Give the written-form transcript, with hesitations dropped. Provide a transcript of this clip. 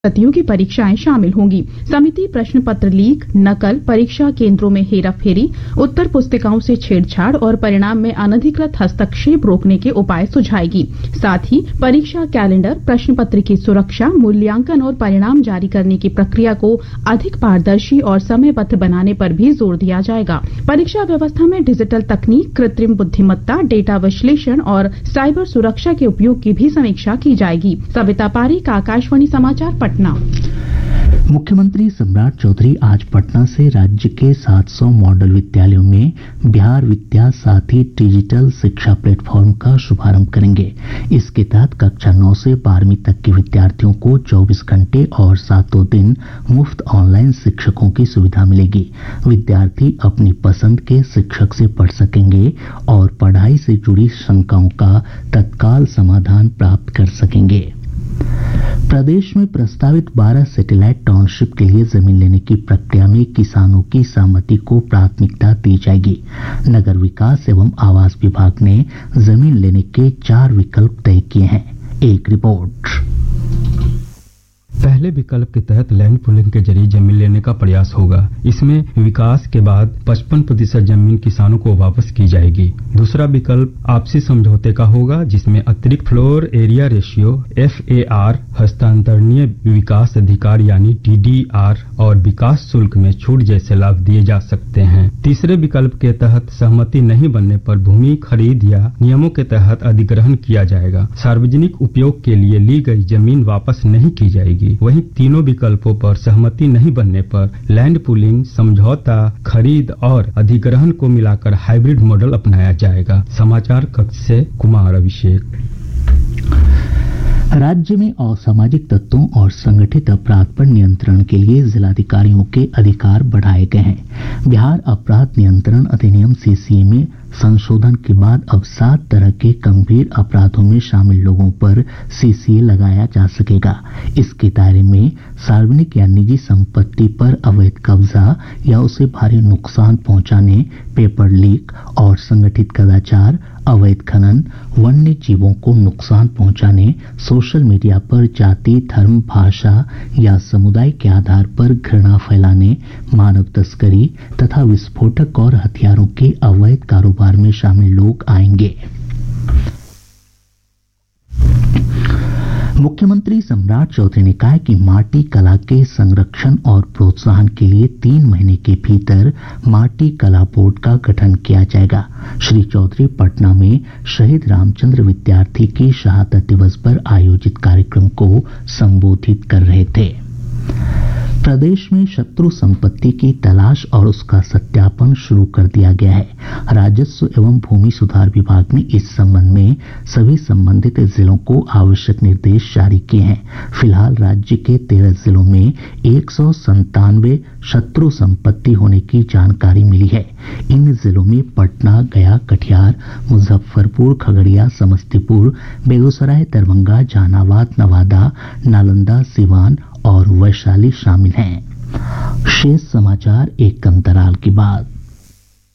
प्रतियोगी परीक्षाएं शामिल होंगी। समिति प्रश्न पत्र लीक, नकल, परीक्षा केंद्रों में हेराफेरी, उत्तर पुस्तिकाओं से छेड़छाड़ और परिणाम में अनधिकृत हस्तक्षेप रोकने के उपाय सुझाएगी। साथ ही परीक्षा कैलेंडर, प्रश्न पत्र की सुरक्षा, मूल्यांकन और परिणाम जारी करने की प्रक्रिया को अधिक पारदर्शी और समयबद्ध बनाने पर भी जोर दिया जाएगा। परीक्षा व्यवस्था में डिजिटल तकनीक, कृत्रिम बुद्धिमत्ता, डेटा विश्लेषण और साइबर सुरक्षा के उपयोग की भी समीक्षा की जाएगी। सविता पारीक, आकाशवाणी समाचार, पटना। मुख्यमंत्री सम्राट चौधरी आज पटना से राज्य के 700 मॉडल विद्यालयों में बिहार विद्या साथी डिजिटल शिक्षा प्लेटफॉर्म का शुभारंभ करेंगे। इसके तहत कक्षा 9 से 12वीं तक के विद्यार्थियों को 24 घंटे और 7 दिन मुफ्त ऑनलाइन शिक्षकों की सुविधा मिलेगी। विद्यार्थी अपनी पसंद के शिक्षक से पढ़ सकेंगे और पढ़ाई से जुड़ी शंकाओं का तत्काल समाधान प्राप्त कर सकेंगे। प्रदेश में प्रस्तावित 12 सैटेलाइट टाउनशिप के लिए जमीन लेने की प्रक्रिया में किसानों की सहमति को प्राथमिकता दी जाएगी। नगर विकास एवं आवास विभाग ने जमीन लेने के 4 विकल्प तय किए हैं। एक रिपोर्ट। पहले विकल्प के तहत लैंड पूलिंग के जरिए जमीन लेने का प्रयास होगा। इसमें विकास के बाद 55% जमीन किसानों को वापस की जाएगी। दूसरा विकल्प आपसी समझौते का होगा, जिसमें अतिरिक्त फ्लोर एरिया रेशियो FAR, हस्तांतरणीय विकास अधिकार यानी TDR और विकास शुल्क में छूट जैसे लाभ दिए जा सकते हैं। तीसरे विकल्प के तहत सहमति नहीं बनने पर भूमि खरीद या नियमों के तहत अधिग्रहण किया जाएगा। सार्वजनिक उपयोग के लिए ली गई जमीन वापस नहीं की जाएगी। वहीं तीनों विकल्पों पर सहमति नहीं बनने पर लैंड पूलिंग, समझौता, खरीद और अधिग्रहण को मिलाकर हाइब्रिड मॉडल अपनाया जाएगा। समाचार कक्ष से कुमार अभिषेक। राज्य में असामाजिक तत्वों और संगठित अपराध पर नियंत्रण के लिए जिलाधिकारियों के अधिकार बढ़ाए गए हैं। बिहार अपराध नियंत्रण अधिनियम CCA में संशोधन के बाद अब 7 तरह के गंभीर अपराधों में शामिल लोगों पर CCA लगाया जा सकेगा। इसके दायरे में सार्वजनिक या निजी संपत्ति पर अवैध कब्जा या उसे भारी नुकसान पहुंचाने, पेपर लीक और संगठित कदाचार, अवैध खनन, वन्य जीवों को नुकसान पहुंचाने, सोशल मीडिया पर जाति, धर्म, भाषा या समुदाय के आधार पर घृणा फैलाने, मानव तस्करी तथा विस्फोटक और हथियारों के अवैध कारोबार में शामिल लोग आएंगे। मुख्यमंत्री सम्राट चौधरी ने कहा कि माटी कला के संरक्षण और प्रोत्साहन के लिए 3 महीने के भीतर माटी कला बोर्ड का गठन किया जाएगा। श्री चौधरी पटना में शहीद रामचंद्र विद्यार्थी की शहादत दिवस पर आयोजित कार्यक्रम को संबोधित कर रहे थे। प्रदेश में शत्रु संपत्ति की तलाश और उसका सत्यापन शुरू कर दिया गया है। राजस्व एवं भूमि सुधार विभाग ने इस संबंध में सभी संबंधित जिलों को आवश्यक निर्देश जारी किए हैं। फिलहाल राज्य के 13 जिलों में 197 शत्रु संपत्ति होने की जानकारी मिली है। इन जिलों में पटना, गया, कटिहार, मुजफ्फरपुर, खगड़िया, समस्तीपुर, बेगूसराय, दरभंगा, जहानाबाद, नवादा, नालंदा, सिवान और वैशाली शामिल हैं। शेष समाचार एक अंतराल के बाद।